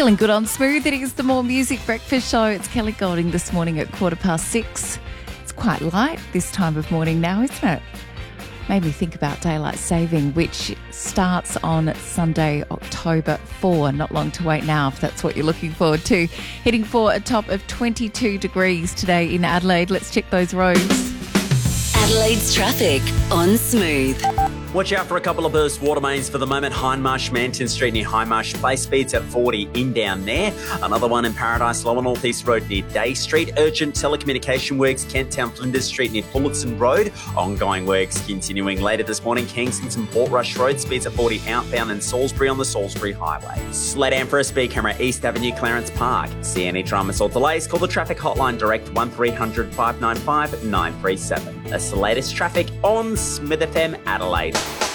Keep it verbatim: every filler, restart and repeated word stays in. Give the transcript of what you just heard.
Feeling good on Smooth. It is the More Music Breakfast Show. It's Kelly Golding this morning at quarter past six. It's quite light this time of morning now, isn't it? Made me think about daylight saving, which starts on Sunday, October fourth. Not long to wait now, if that's what you're looking forward to. Heading for a top of twenty-two degrees today in Adelaide. Let's check those roads. Adelaide's traffic on Smooth. Watch out for a couple of burst water mains for the moment. Hindmarsh, Manton Street near Hindmarsh Place. Speeds at forty in down there. Another one in Paradise Lower North East Road near Day Street. Urgent telecommunication works, Kent Town Flinders Street near Fullerton Road. Ongoing works continuing later this morning. Kensington Portrush Road. Speeds at forty outbound and Salisbury on the Salisbury Highway. Sled down for a speed camera, East Avenue, Clarence Park. See any dramas or delays? Call the traffic hotline direct one three hundred five nine five nine three seven. That's the latest traffic on Smith F M Adelaide.